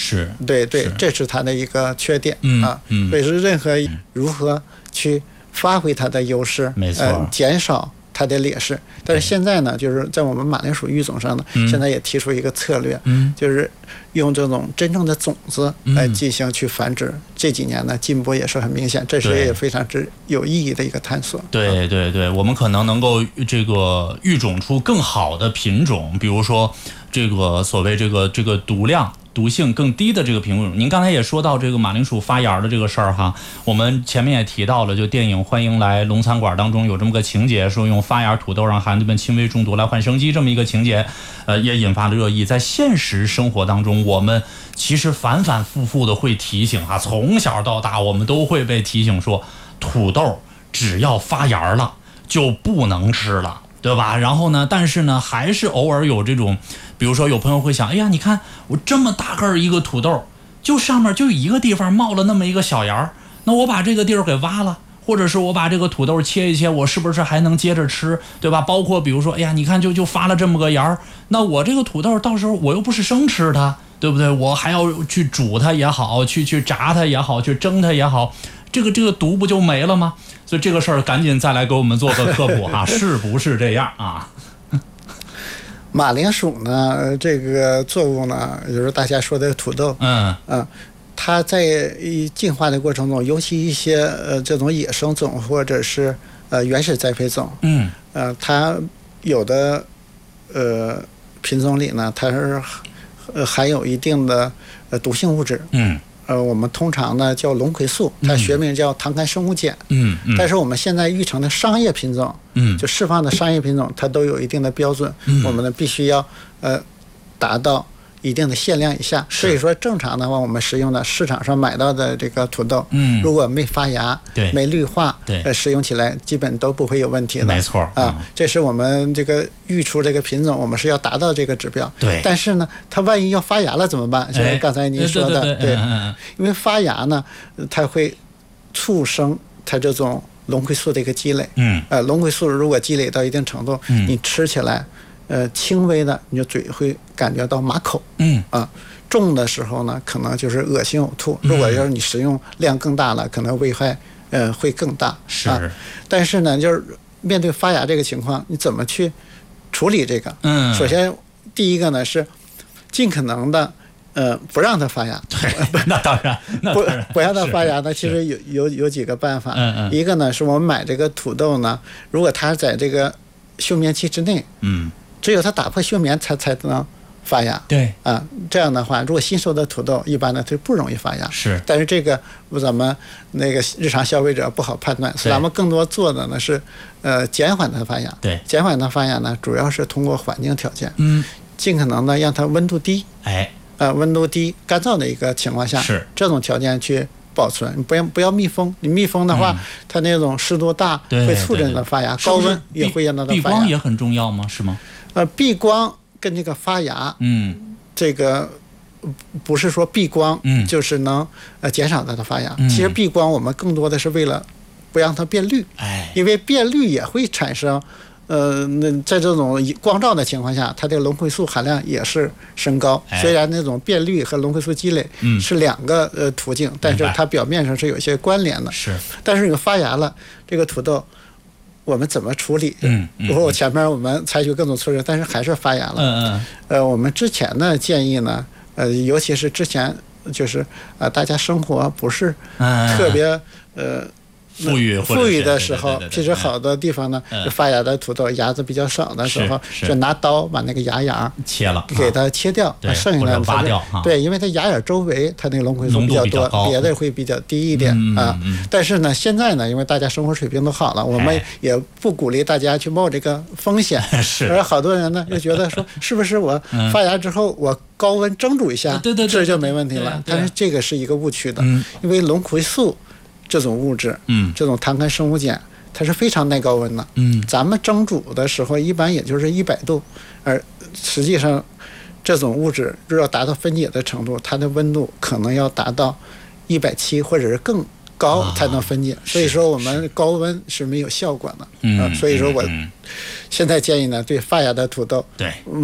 是， 对对，这是它的一个缺点所以说任何如何去发挥它的优势， 没错， 减少它的劣势。但是现在呢，就是在我们马铃薯育种上呢，现在也提出一个策略，就是用这种真正的种子来进行去繁殖。这几年呢，进步也是很明显，这是也非常之有意义的一个探索。 对对对，我们可能能够这个育种出更好的品种，比如说这个所谓这个毒性更低的这个品种。您刚才也说到这个马铃薯发芽的这个事儿哈，我们前面也提到了，就电影《欢迎来龙餐馆》当中有这么个情节，说用发芽土豆让孩子们轻微中毒来换生机，这么一个情节，也引发了热议。在现实生活当中，我们其实反反复复的会提醒哈，从小到大我们都会被提醒说，土豆只要发芽了就不能吃了，对吧？然后呢，但是呢，还是偶尔有这种，比如说有朋友会想，哎呀，你看我这么大个儿一个土豆，就上面就一个地方冒了那么一个小芽儿，那我把这个地儿给挖了，或者是我把这个土豆切一切，我是不是还能接着吃，对吧？包括比如说，哎呀，你看就发了这么个芽儿，那我这个土豆到时候我又不是生吃它，对不对？我还要去煮它也好，去炸它也好，去蒸它也好，这个毒不就没了吗？所以这个事儿赶紧再来给我们做个科普啊，是不是这样啊？ 马铃薯呢，这个作物呢，就是大家说的土豆，它在进化的过程中，尤其一些这种野生种或者是原始栽培种，它有的品种里呢，它是含有一定的毒性物质，我们通常呢叫龙葵素，它学名叫糖苷生物碱，但是我们现在育成的商业品种，就释放的商业品种，它都有一定的标准，我们呢必须要达到一定的限量以下。所以说正常的话，我们使用的市场上买到的这个土豆，如果没发芽，没绿化，使用起来基本都不会有问题的。 没错这是我们这个育出这个品种，我们是要达到这个指标。 对， 但是呢，它万一要发芽了怎么办？就是刚才您说的，对，因为发芽呢，它会促生它这种龙葵素的一个积累。龙葵素如果积累到一定程度，你吃起来。轻微的你就嘴会感觉到麻口，重的时候呢可能就是恶心呕吐，如果要是你食用量更大了，可能危害会更大。但是呢，就是面对发芽这个情况，你怎么去处理这个？首先第一个呢是尽可能的不让它发芽。 对，那当然， 不让它发芽呢，其实有几个办法。一个呢是我们买这个土豆呢，如果它在这个休眠期之内，只有它打破休眠才能发芽。 对这样的话，如果新收的土豆一般呢就不容易发芽。但是这个咱们那个日常消费者不好判断，所以咱们更多做的呢是减缓它发芽。 对， 减缓它发芽呢，主要是通过环境条件，尽可能的让它温度低，温度低、干燥的一个情况下，这种条件去保存，不要密封。你密封的话，它那种湿度大会促进它发芽，高温也会让它发芽。 避光也很重要吗？是吗？ 避光跟这个发芽，这个不是说避光，就是能减少它的发芽。其实避光我们更多的是为了不让它变绿，因为变绿也会产生。那在这种光照的情况下，它这个龙葵素含量也是升高。虽然那种变绿和龙葵素积累是两个途径，但是它表面上是有些关联的。但是你发芽了，这个土豆我们怎么处理？我前面我们采取各种措施，但是还是发芽了。我们之前的建议呢，尤其是之前就是大家生活不是特别富裕的时候，其实好多地方呢，发芽的土豆芽子比较少的时候，就拿刀把那个芽眼切了， 给它切掉，剩下的挖掉。 对，因为它芽眼周围它那个龙葵素比较多，别的会比较低一点但是呢，现在呢，因为大家生活水平都好了，我们也不鼓励大家去冒这个风险。而好多人呢又觉得说，是不是我发芽之后我高温蒸煮一下，这就没问题了？但是这个是一个误区的，因为龙葵素这种物质，这种糖苷生物碱，它是非常耐高温的。咱们蒸煮的时候一般也就是100度，而实际上这种物质如果要达到分解的程度，它的温度可能要达到170或者是更高才能分解。所以说我们高温是没有效果的。所以说我现在建议呢，对发芽的土豆，